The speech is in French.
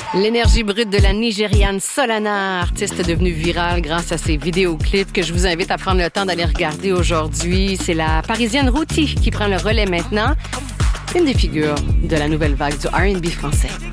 L'énergie brute de la Nigériane Solana, artiste devenue virale grâce à ses vidéoclips que je vous invite à prendre le temps d'aller regarder aujourd'hui. C'est la Parisienne Routy qui prend le relais maintenant. Une des figures de la nouvelle vague du R&B français.